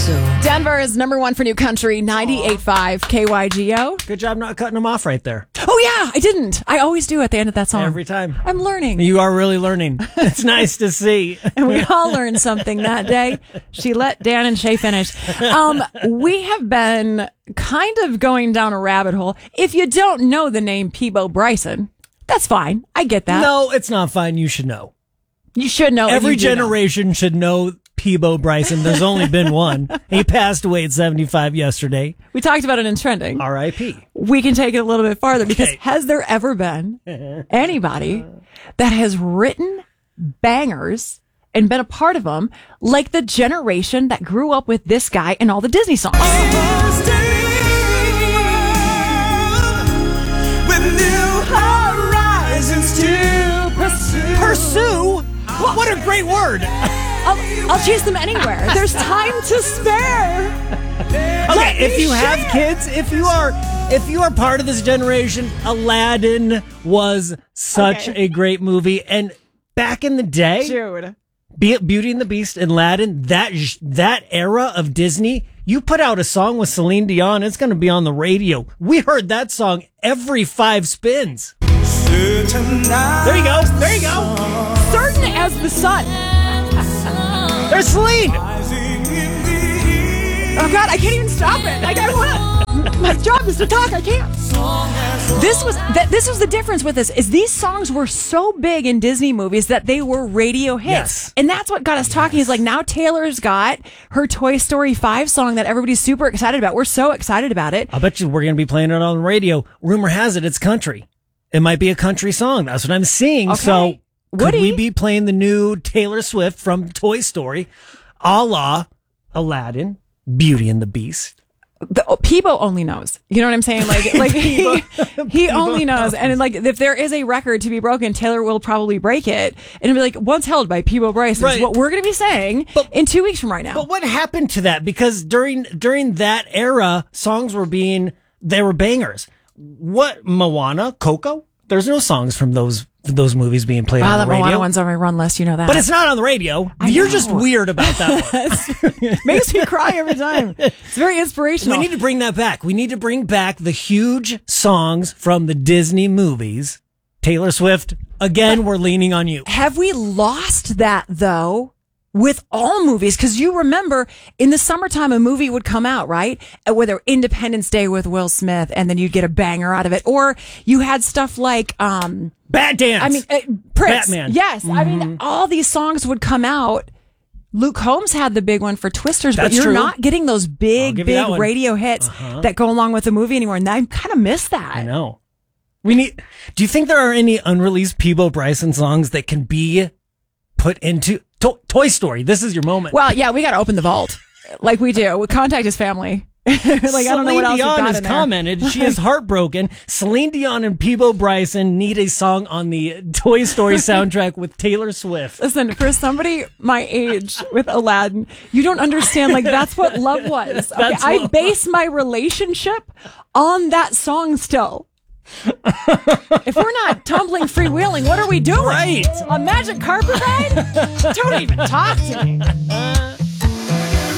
Denver is number one for new country, 98.5 KYGO. Good job not cutting them off right there. Oh, yeah, I didn't. I always do at the end of that song. Every time. I'm learning. You are really learning. It's nice to see. And we all learned something that day. She let Dan and Shay finish. We have been kind of going down a rabbit hole. If you don't know the name Peabo Bryson, that's fine. I get that. No, it's not fine. You should know. You should know. Every generation should know Peabo Bryson. There's only been one. He passed away at 75 yesterday. We talked about it in trending. R.I.P. We can take it a little bit farther because has there ever been anybody that has written bangers and been a part of them like the generation that grew up with this guy and all the Disney songs? Pursue? What a great word. I'll chase them anywhere. There's time to spare. Okay, if you have kids, if you are part of this generation, Aladdin was such a great movie. And back in the day, Dude. Beauty and the Beast and Aladdin, that era of Disney, you put out a song with Celine Dion, it's going to be on the radio. We heard that song every 5 spins. There you go. There you go. Certain as the sun. There's Celine. Oh, God, I can't even stop it. My job is to talk. I can't. This was the difference with this, is these songs were so big in Disney movies that they were radio hits. Yes. And that's what got us talking. Is like, now Taylor's got her Toy Story 5 song that everybody's super excited about. We're so excited about it. I bet you we're going to be playing it on the radio. Rumor has it, it's country. It might be a country song. That's what I'm seeing. Okay. So could Woody? we be playing the new Taylor Swift from Toy Story, a la Aladdin, Beauty and the Beast? Peabo only knows. You know what I'm saying? Like he only knows. And like, if there is a record to be broken, Taylor will probably break it. And it'll be like, once held by Peabo Bryson. Right. Is what we're going to be saying in 2 weeks from right now. But what happened to that? Because during that era, songs were they were bangers. What, Moana, Coco? There's no songs from those movies being played on the radio. The Moana one's on my run list, you know that. But it's not on the radio. You're just weird about that one. Makes me cry every time. It's very inspirational. We need to bring that back. We need to bring back the huge songs from the Disney movies. Taylor Swift, again, we're leaning on you. Have we lost that, though, with all movies? Because you remember, in the summertime, a movie would come out, right? Whether Independence Day with Will Smith, and then you'd get a banger out of it. Or you had stuff like... Bad Dance. I mean, Prince. Batman. Yes. Mm-hmm. I mean, all these songs would come out. Luke Combs had the big one for Twisters, but you're not getting those big radio hits that go along with the movie anymore. And I kind of miss that. I know. Do you think there are any unreleased Peabo Bryson songs that can be put into Toy Story? This is your moment. Well, yeah, we got to open the vault like we do. We contact his family. I don't know what else Celine Dion has in commented she is heartbroken. Celine Dion and Peabo Bryson need a song on the Toy Story soundtrack with Taylor Swift. Listen, for somebody my age with Aladdin, you don't understand. Like, that's what love was. Okay, I base my relationship on that song still. If we're not tumbling, freewheeling, what are we doing? Right. A magic carpet ride? Don't even talk to me.